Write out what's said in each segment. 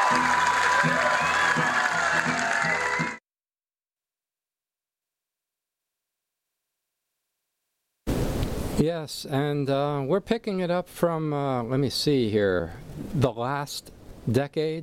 Yes, and we're picking it up from, let me see here, the last decade.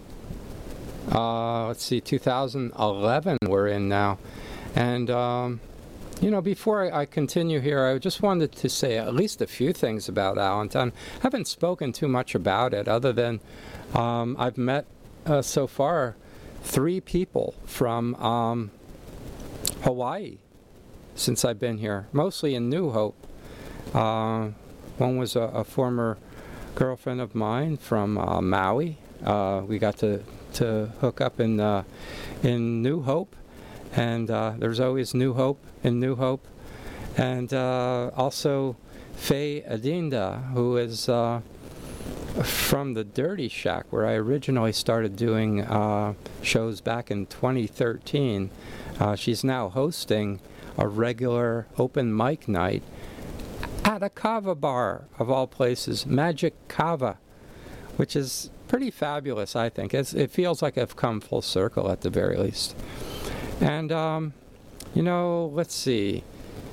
Let's see, 2011 we're in now. And, before I continue here, I just wanted to say at least a few things about Allentown. I haven't spoken too much about it other than I've met so far 3 people from Hawaii since I've been here, mostly in New Hope. One was a former girlfriend of mine from Maui. We got to hook up in New Hope, and there's always New Hope in New Hope. And also Faye Adinda, who is from the Dirty Shack, where I originally started doing shows back in 2013. She's now hosting a regular open mic night at a kava bar, of all places, Magic Kava, which is pretty fabulous, I think. It feels like I've come full circle at the very least. And, let's see.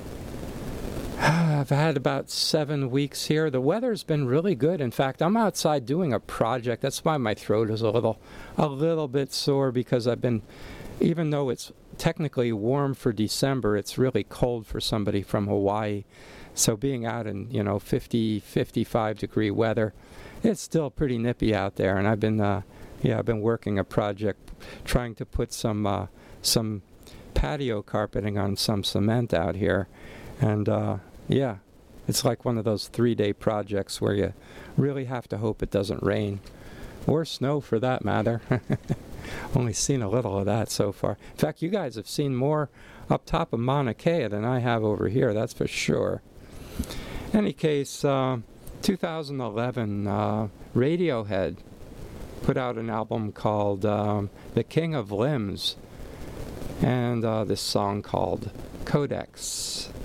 I've had about 7 weeks here. The weather's been really good. In fact, I'm outside doing a project. That's why my throat is a little bit sore, because I've been, even though it's technically warm for December, it's really cold for somebody from Hawaii. So being out in, 50, 55 degree weather, it's still pretty nippy out there. And I've been working a project trying to put some patio carpeting on some cement out here. And it's like one of those 3-day projects where you really have to hope it doesn't rain. Or snow, for that matter. Only seen a little of that so far. In fact, you guys have seen more up top of Mauna Kea than I have over here, that's for sure. Any case, 2011, Radiohead put out an album called The King of Limbs, and this song called Codex.